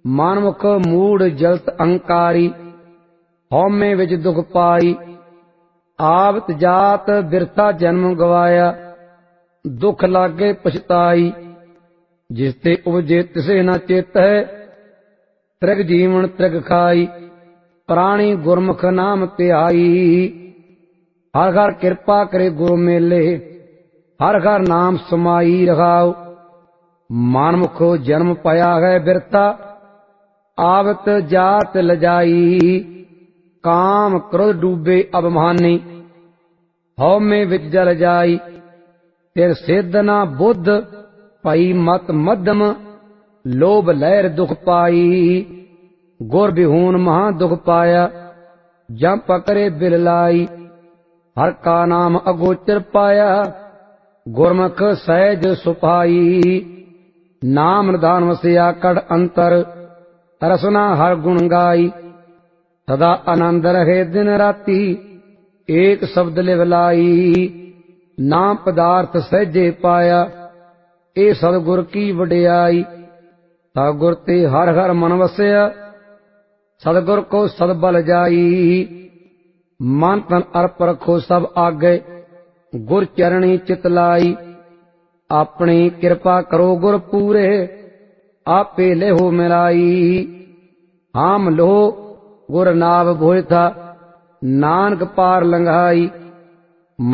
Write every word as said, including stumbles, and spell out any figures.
ਮਨਮੁਖ ਮੂੜ ਜਲਤ ਅਹੰਕਾਰੀ, ਹਉਮੈ ਵਿੱਚ ਦੁਖ ਪਾਈ। ਆਵਤ ਜਾਤ ਬਿਰਥਾ ਜਨਮ ਗਵਾਇਆ, ਦੁਖ ਲਾਗੇ ਪਛਤਾਈ। ਜਿਸ ਤੇ ਉਪਜੇ ਤਿਸੇ ਨਾ ਚਿਤ ਹੈ, ਤ੍ਰਿਗ ਜੀਵਨ ਤ੍ਰਿਗ ਖਾਈ। ਪ੍ਰਾਣੀ ਗੁਰਮੁਖ ਨਾਮ ਧਿਆਈ, ਹਰ ਹਰ ਕਿਰਪਾ ਕਰੇ ਗੁਰ ਮੇਲੇ। ਹਰ ਹਰ ਨਾਮ ਸਮਾਈ ਰਹਾਉ, ਮਨਮੁਖ ਜਨਮ ਪਾਇਆ ਹੈ ਬਿਰਥਾ। ਆਵਤ ਜਾਤ ਲਜਾਈ, ਕਾਮ ਕ੍ਰੋਧ ਡੂਬੇ ਅਭਿਮਾਨੀ। ਹਉਮੈ ਵਿੱਚ ਜਲ ਜਾਈ, ਫਿਰ ਸਿੱਧ ਨਾ ਬੁੱਧ ਭਈ ਮਤ ਮੱਧਮ। ਲੋਭ ਲਹਿਰ ਦੁਖ ਪਾਈ, ਗੁਰ ਬਿਹੂਨ ਮਹਾ ਦੁਖ ਪਾਇਆ। ਜਮ ਪਕਰੇ ਬਿਲ ਲਾਈ, ਹਰ ਕਾ ਨਾਮ ਅਗੋਚਰ ਪਾਇਆ। ਗੁਰਮੁਖ ਸਹਿਜ ਸੁਭਾਈ, ਨਾਮ ਨਿਧਾਨ ਵਸਿਆ ਕੜ ਅੰਤਰ। ਰਸਨਾ ਹਰ ਗੁਣ ਗਾਈ, ਸਦਾ ਆਨੰਦ ਰਹੇ ਦਿਨ ਰਾਤੀ। ਏਕ ਸ਼ਬਦ ਲਿਵ ਲਾਈ, ਨਾਮ ਪਦਾਰਥ ਸਹਿਜੇ ਪਾਇਆ। ਇਹ ਸਤਿਗੁਰ ਕੀ ਵਡਿਆਈ, ਸਤਿਗੁਰ ਤੇ ਹਰ ਹਰ ਮਨ ਵਸਿਆ। ਸਤਿਗੁਰ ਕੋ ਸਦ ਬਲ ਜਾਈ, ਮਨ ਤਨ ਅਰਪ ਰਖੋ ਸਭ ਆਗੇ। ਗੁਰ ਚਰਣੀ ਚਿਤ ਲਾਈ, ਆਪਣੀ ਕਿਰਪਾ ਕਰੋ ਗੁਰ ਪੂਰੇ। ਆਪੇ ਲੇਹੋ ਮਿਲਾਈ, ਹਾਮ ਲੋ ਗੁਰ ਨਾਵ ਭੋਇ ਥਾ। ਨਾਨਕ ਪਾਰ ਲੰਘਾਈ।